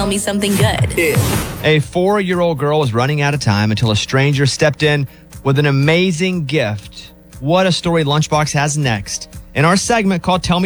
tell me something good. A 4-year-old girl was running out of time until a stranger stepped in with an amazing gift. What a story Lunchbox has next in our segment called Tell Me